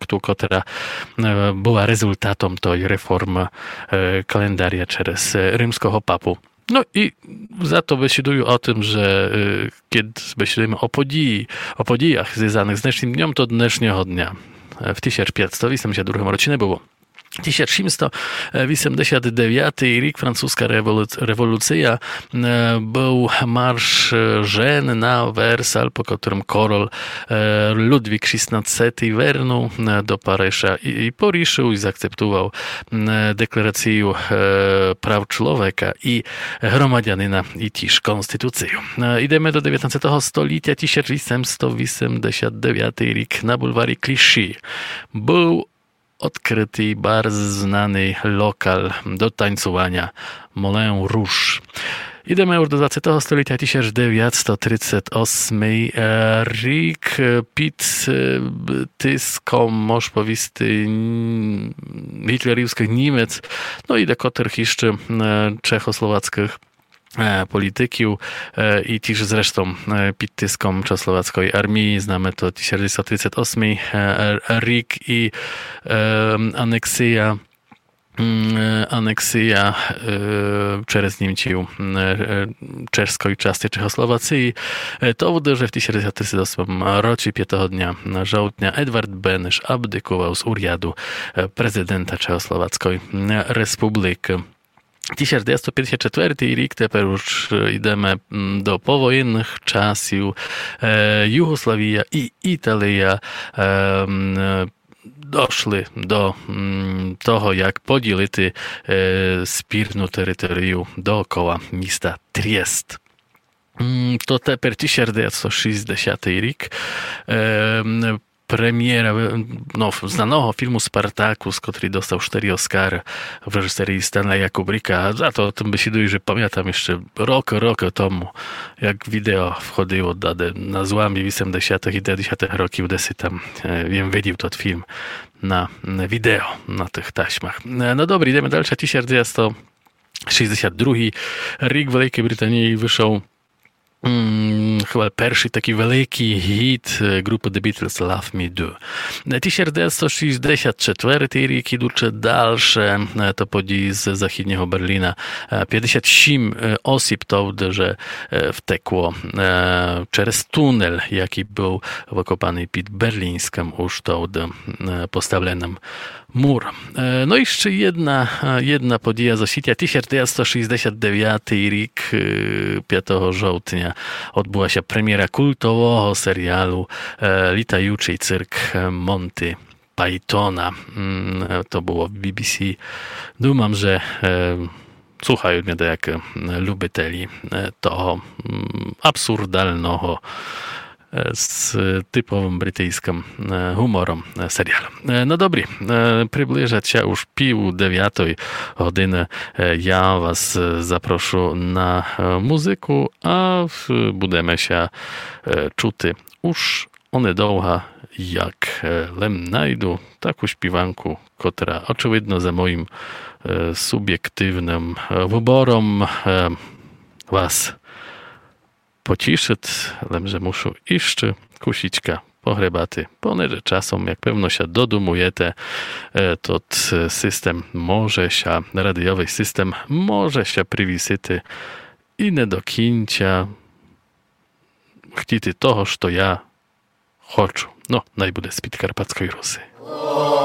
projektu, ktorá bola rezultátom tej reformy kalendária čeres rímskeho papu. No i za to besedujú o tym, że kiedy besedujemy o podijach związanych z dnešným dňom, to dnešného dňa w 1582 roku nie było. 1789 rok, francuska rewolucja, był marsz żen na Wersal, po którym król Ludwik XVI wernął do Paryża i poruszył i zaakceptował deklarację praw człowieka i громадянина i też konstytucję. Idziemy do XIX stulecia, 1889 rok, na bulwarze Clichy był odkryty bardzo znany lokal do tańcowania Moulin Rouge. Idziemy już do XX stulecia, 1938 rok, pod tyską, można powiedzieć, hitlerowskich Niemiec, no i do których jeszcze czechosłowackich polityków i też zresztą pod tyską czechosłowackiej armii. Znamy to 1938 rok i aneksja przez Niemców czeskiej części Czechosłowacji. To uderzyło w 1938 roku 5 dnia żołdnia Edward Beneš abdykował z urzędu prezydenta Czechosłowackiej Republiki. 1954 rok, teraz już idziemy do powojennych czasów. Jugosławia i Italia doszli do toho, jak podzielili spirnu terytorium dookoła miasta Triest. To teraz 1960 rok. Premiera znanego filmu Spartacus, który dostał 4 Oscary w reżyserii Stanleya Kubricka. Za to o tym beseduję, że pamiętam jeszcze rok temu, jak wideo wchodziło na złamie 80. i 90. roków, gdy się tam widział ten film na wideo, na tych taśmach. No dobra, idziemy dalej. 1962 rok w Wielkiej Brytanii wyszedł chyba pierwszy taki wielki hit grupy The Beatles, Love Me Do. 1964 rok, idące dalsze, to podzi z zachodniego Berlina. 57 osób to, że wtekło przez tunel, jaki był wykopany pod berlińskim już to postawionym mur. No i jeszcze jedna podija z życia. 1969 rok, 5 żołdnia, odbyła się premiera kultowego serialu Litajuczy cyrk Monty Pythona. To było w BBC. Думam, że słuchają mnie jak lubiteli toho absurdalnego z typowym brytyjskim humorem serialu. No dobry, przybliża się już 8:30. Ja was zaproszę na muzyku, a będziemy się czuty już onedługo jak znajdę taką śpiewanku, która oczywiście za moim subiektywnym wyborem was pociszyć, ale że muszę jeszcze kusićka po herbaty, ponieważ czasem, jak pewno się dodumujecie, to system może się, radiowy system może się przywisyty i nie do końca chcieć toho, co ja chcę. No, najbudę z Podkarpackiej Rusy.